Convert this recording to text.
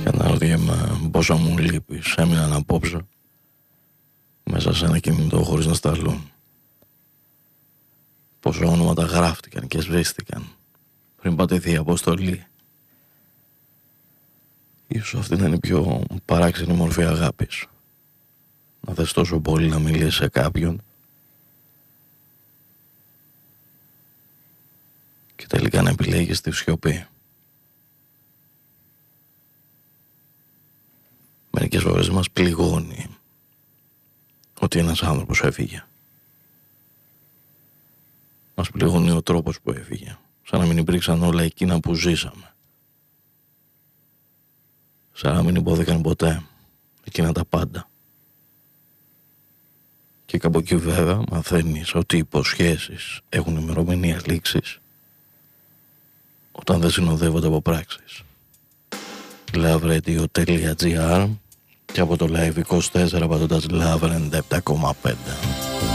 Και αναρωτιέμαι πόσα μου λείπεις, έμειναν απόψε μέσα σε ένα κινητό χωρίς να σταλούν. Πόσα ονόματα γράφτηκαν και σβήστηκαν πριν πατηθεί η αποστολή. Ίσως αυτή να είναι η πιο παράξενη μορφή αγάπης. Να θες τόσο πολύ να μιλήσεις σε κάποιον και τελικά να επιλέγεις τη σιωπή. Μερικές φορές μας πληγώνει ότι ένας άνθρωπος έφυγε. Μας πληγώνει ο τρόπος που έφυγε, σαν να μην υπήρξαν όλα εκείνα που ζήσαμε. Σαν να μην υπόθηκαν ποτέ εκείνα τα πάντα. Και κάπου εκεί βέβαια μαθαίνεις ότι οι υποσχέσεις έχουν ημερομηνία λήξης όταν δεν συνοδεύονται από πράξεις. Lovrradio.gr και από το Live 24 πατώντας Love 97,5.